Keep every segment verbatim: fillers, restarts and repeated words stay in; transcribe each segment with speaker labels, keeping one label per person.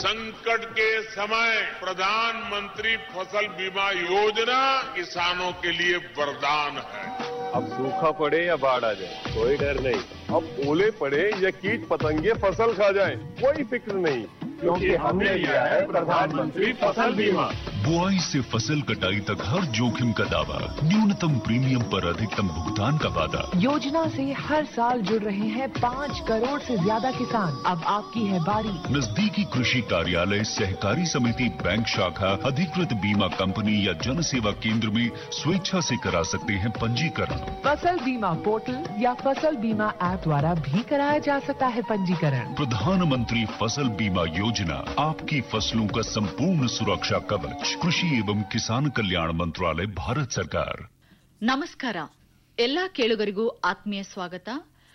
Speaker 1: संकट के समय प्रधानमंत्री फसल बीमा योजना किसानों के लिए वरदान है।
Speaker 2: अब सूखा पड़े या बाढ़ आ जाए कोई डर नहीं, अब ओले पड़े या कीट पतंगे फसल खा जाए कोई फिक्र नहीं, क्योंकि हमने लिया है प्रधानमंत्री फसल बीमा।
Speaker 3: बुआई से फसल कटाई तक हर जोखिम का दावा, न्यूनतम प्रीमियम पर अधिकतम भुगतान का वादा।
Speaker 4: योजना से हर साल जुड़ रहे हैं पाँच करोड़ से ज्यादा किसान। अब आपकी है बारी।
Speaker 3: नजदीकी कृषि कार्यालय, सहकारी समिति, बैंक शाखा, अधिकृत बीमा कंपनी या जन सेवा केंद्र में स्वेच्छा से करा सकते हैं पंजीकरण।
Speaker 4: फसल बीमा पोर्टल या फसल बीमा ऐप द्वारा भी कराया जा सकता है पंजीकरण।
Speaker 3: प्रधानमंत्री फसल बीमा योजना, आपकी फसलों का संपूर्ण सुरक्षा कवच। ಕೃಷಿ एवं ಕಿಸಾನ್ ಕಲ್ಯಾಣ ಮಂತ್ರಾಲಯ ಭಾರತ ಸರ್ಕಾರ.
Speaker 5: ನಮಸ್ಕಾರ. ಎಲ್ಲ ಕೇಳುಗರಿಗೂ ಆತ್ಮೀಯ ಸ್ವಾಗತ.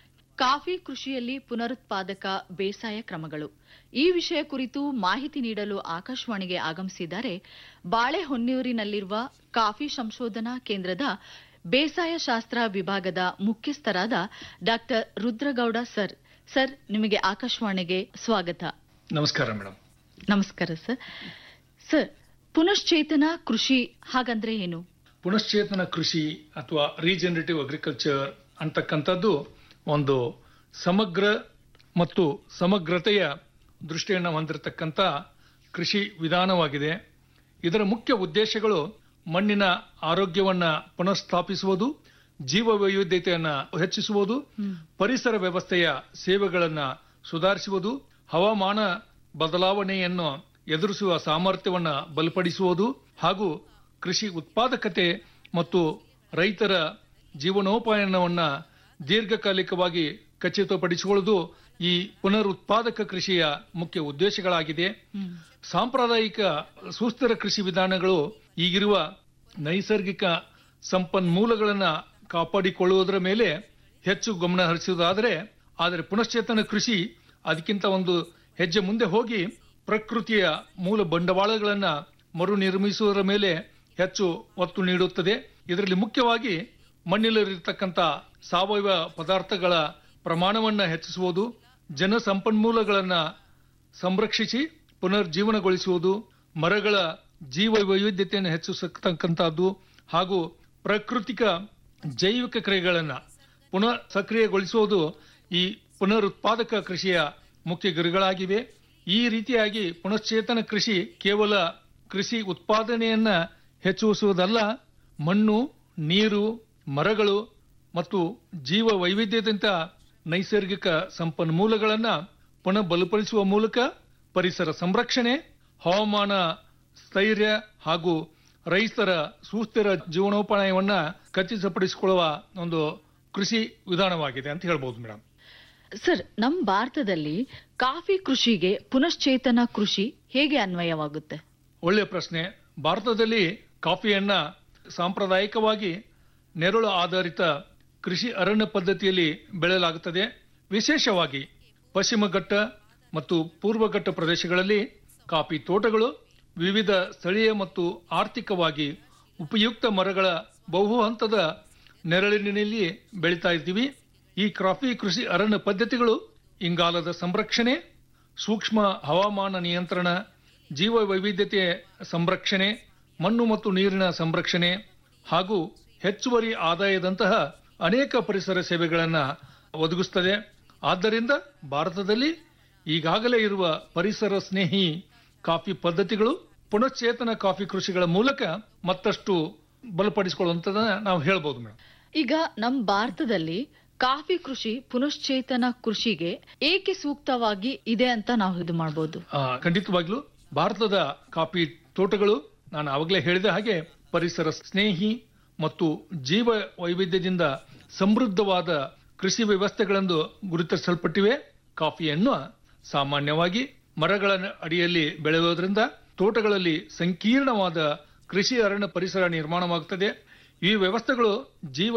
Speaker 5: ಕಾಫಿ ಕೃಷಿಯಲ್ಲಿ ಪುನರುತ್ಪಾದಕ ಬೇಸಾಯ ಕ್ರಮಗಳು ಈ ವಿಷಯ ಕುರಿತು ಮಾಹಿತಿ ನೀಡಲು ಆಕಾಶವಾಣಿಗೆ ಆಗಮಿಸಿದ್ದಾರೆ ಬಾಳೆಹೊನ್ನೂರಿನಲ್ಲಿರುವ ಕಾಫಿ ಸಂಶೋಧನಾ ಕೇಂದ್ರದ ಬೇಸಾಯ ಶಾಸ್ತ್ರ ವಿಭಾಗದ ಮುಖ್ಯಸ್ಥರಾದ ಡಾ ರುದ್ರಗೌಡ ಸರ್. ಸರ್, ನಿಮಗೆ ಆಕಾಶವಾಣಿಗೆ ಸ್ವಾಗತ.
Speaker 6: ನಮಸ್ಕಾರ ಮೇಡಮ್.
Speaker 5: ನಮಸ್ಕಾರ ಸರ್. ಸರ್, ಪುನಶ್ಚೇತನ ಕೃಷಿ ಹಾಗಂದ್ರೆ ಏನು?
Speaker 6: ಪುನಶ್ಚೇತನ ಕೃಷಿ ಅಥವಾ ರೀಜನರೇಟಿವ್ ಅಗ್ರಿಕಲ್ಚರ್ ಅಂತಕ್ಕಂಥದ್ದು ಒಂದು ಸಮಗ್ರ ಮತ್ತು ಸಮಗ್ರತೆಯ ದೃಷ್ಟಿಯನ್ನು ಹೊಂದಿರತಕ್ಕಂಥ ಕೃಷಿ ವಿಧಾನವಾಗಿದೆ. ಇದರ ಮುಖ್ಯ ಉದ್ದೇಶಗಳು ಮಣ್ಣಿನ ಆರೋಗ್ಯವನ್ನು ಪುನಃಸ್ಥಾಪಿಸುವುದು, ಜೀವ ವೈವಿಧ್ಯತೆಯನ್ನು ಹೆಚ್ಚಿಸುವುದು, ಪರಿಸರ ವ್ಯವಸ್ಥೆಯ ಸೇವೆಗಳನ್ನು ಸುಧಾರಿಸುವುದು, ಹವಾಮಾನ ಬದಲಾವಣೆಯನ್ನು ಎದುರಿಸುವ ಸಾಮರ್ಥ್ಯವನ್ನು ಬಲಪಡಿಸುವುದು ಹಾಗೂ ಕೃಷಿ ಉತ್ಪಾದಕತೆ ಮತ್ತು ರೈತರ ಜೀವನೋಪಾಯನವನ್ನು ದೀರ್ಘಕಾಲಿಕವಾಗಿ ಖಚಿತಪಡಿಸಿಕೊಳ್ಳುವುದು ಈ ಪುನರುತ್ಪಾದಕ ಕೃಷಿಯ ಮುಖ್ಯ ಉದ್ದೇಶಗಳಾಗಿದೆ. ಸಾಂಪ್ರದಾಯಿಕ ಸುಸ್ಥಿರ ಕೃಷಿ ವಿಧಾನಗಳು ಈಗಿರುವ ನೈಸರ್ಗಿಕ ಸಂಪನ್ಮೂಲಗಳನ್ನು ಕಾಪಾಡಿಕೊಳ್ಳುವುದರ ಮೇಲೆ ಹೆಚ್ಚು ಗಮನ ಹರಿಸುವುದಾದರೆ, ಆದರೆ ಪುನಶ್ಚೇತನ ಕೃಷಿ ಅದಕ್ಕಿಂತ ಒಂದು ಹೆಜ್ಜೆ ಮುಂದೆ ಹೋಗಿ ಪ್ರಕೃತಿಯ ಮೂಲ ಬಂಡವಾಳಗಳನ್ನು ಮರು ನಿರ್ಮಿಸುವುದರ ಮೇಲೆ ಹೆಚ್ಚು ಒತ್ತು ನೀಡುತ್ತದೆ. ಇದರಲ್ಲಿ ಮುಖ್ಯವಾಗಿ ಮಣ್ಣಿನಲ್ಲಿರತಕ್ಕಂಥ ಸಾವಯವ ಪದಾರ್ಥಗಳ ಪ್ರಮಾಣವನ್ನು ಹೆಚ್ಚಿಸುವುದು, ಜನ ಸಂಪನ್ಮೂಲಗಳನ್ನು ಸಂರಕ್ಷಿಸಿ ಪುನರ್ಜೀವನಗೊಳಿಸುವುದು, ಮರಗಳ ಜೀವ ವೈವಿಧ್ಯತೆಯನ್ನು ಹೆಚ್ಚಿಸತಕ್ಕಂಥದ್ದು ಹಾಗೂ ಪ್ರಾಕೃತಿಕ ಜೈವಿಕ ಕ್ರಿಯೆಗಳನ್ನು ಪುನಃ ಸಕ್ರಿಯಗೊಳಿಸುವುದು ಈ ಪುನರುತ್ಪಾದಕ ಕೃಷಿಯ ಮುಖ್ಯ ಗುರಿಗಳಾಗಿವೆ. ಈ ರೀತಿಯಾಗಿ ಪುನಶ್ಚೇತನ ಕೃಷಿ ಕೇವಲ ಕೃಷಿ ಉತ್ಪಾದನೆಯನ್ನ ಹೆಚ್ಚಿಸುವುದಲ್ಲ, ಮಣ್ಣು, ನೀರು, ಮರಗಳು ಮತ್ತು ಜೀವ ವೈವಿಧ್ಯದಂತ ನೈಸರ್ಗಿಕ ಸಂಪನ್ಮೂಲಗಳನ್ನು ಪುನಃ ಬಲಪಡಿಸುವ ಮೂಲಕ ಪರಿಸರ ಸಂರಕ್ಷಣೆ, ಹವಾಮಾನ ಸ್ಥೈರ್ಯ ಹಾಗೂ ರೈತರ ಸುಸ್ಥಿರ ಜೀವನೋಪಾಯವನ್ನ ಖಚಿತಪಡಿಸಿಕೊಳ್ಳುವ ಒಂದು ಕೃಷಿ ವಿಧಾನವಾಗಿದೆ ಅಂತ ಹೇಳ್ಬೋದು ಮೇಡಮ್.
Speaker 5: ಸರ್, ನಮ್ಮ ಭಾರತದಲ್ಲಿ ಕಾಫಿ ಕೃಷಿಗೆ ಪುನಶ್ಚೇತನ ಕೃಷಿ ಹೇಗೆ ಅನ್ವಯವಾಗುತ್ತೆ?
Speaker 6: ಒಳ್ಳೆಯ ಪ್ರಶ್ನೆ. ಭಾರತದಲ್ಲಿ ಕಾಫಿಯನ್ನ ಸಾಂಪ್ರದಾಯಿಕವಾಗಿ ನೆರಳು ಆಧಾರಿತ ಕೃಷಿ ಅರಣ್ಯ ಪದ್ಧತಿಯಲ್ಲಿ ಬೆಳೆಯಲಾಗುತ್ತದೆ. ವಿಶೇಷವಾಗಿ ಪಶ್ಚಿಮ ಘಟ್ಟ ಮತ್ತು ಪೂರ್ವ ಘಟ್ಟ ಪ್ರದೇಶಗಳಲ್ಲಿ ಕಾಫಿ ತೋಟಗಳು ವಿವಿಧ ಸ್ಥಳೀಯ ಮತ್ತು ಆರ್ಥಿಕವಾಗಿ ಉಪಯುಕ್ತ ಮರಗಳ ಬಹು ಹಂತದ ನೆರಳಿನಲ್ಲಿ ಬೆಳೀತಾ ಇದ್ದೀವಿ. ಈ ಕಾಫಿ ಕೃಷಿ ಅರಣ್ಯ ಪದ್ಧತಿಗಳು ಇಂಗಾಲದ ಸಂರಕ್ಷಣೆ, ಸೂಕ್ಷ್ಮ ಹವಾಮಾನ ನಿಯಂತ್ರಣ, ಜೀವ ವೈವಿಧ್ಯತೆ ಸಂರಕ್ಷಣೆ, ಮಣ್ಣು ಮತ್ತು ನೀರಿನ ಸಂರಕ್ಷಣೆ ಹಾಗೂ ಹೆಚ್ಚುವರಿ ಆದಾಯದಂತಹ ಅನೇಕ ಪರಿಸರ ಸೇವೆಗಳನ್ನು ಒದಗಿಸುತ್ತದೆ. ಆದ್ದರಿಂದ ಭಾರತದಲ್ಲಿ ಈಗಾಗಲೇ ಇರುವ ಪರಿಸರ ಸ್ನೇಹಿ ಕಾಫಿ ಪದ್ಧತಿಗಳು ಪುನಶ್ಚೇತನ ಕಾಫಿ ಕೃಷಿಗಳ ಮೂಲಕ ಮತ್ತಷ್ಟು ಬಲಪಡಿಸಿಕೊಳ್ಳುವಂಥದ್ದನ್ನ ನಾವು ಹೇಳ್ಬೋದು ಮೇಡಮ್.
Speaker 5: ಈಗ ನಮ್ಮ ಭಾರತದಲ್ಲಿ ಕಾಫಿ ಕೃಷಿ ಪುನಶ್ಚೇತನ ಕೃಷಿಗೆ ಏಕೆ ಸೂಕ್ತವಾಗಿ ಇದೆ ಅಂತ ನಾವು ಇದು ಮಾಡಬಹುದು?
Speaker 6: ಖಂಡಿತವಾಗ್ಲೂ ಭಾರತದ ಕಾಫಿ ತೋಟಗಳು ನಾನು ಆವಾಗಲೇ ಹೇಳಿದ ಹಾಗೆ ಪರಿಸರ ಸ್ನೇಹಿ ಮತ್ತು ಜೀವ ವೈವಿಧ್ಯದಿಂದ ಸಮೃದ್ಧವಾದ ಕೃಷಿ ವ್ಯವಸ್ಥೆಗಳೆಂದು ಗುರುತಿಸಲ್ಪಟ್ಟಿವೆ. ಕಾಫಿಯನ್ನು ಸಾಮಾನ್ಯವಾಗಿ ಮರಗಳ ಅಡಿಯಲ್ಲಿ ಬೆಳೆಯುವುದರಿಂದ ತೋಟಗಳಲ್ಲಿ ಸಂಕೀರ್ಣವಾದ ಕೃಷಿ ಅರಣ್ಯ ಪರಿಸರ ನಿರ್ಮಾಣವಾಗುತ್ತದೆ. ಈ ವ್ಯವಸ್ಥೆಗಳು ಜೀವ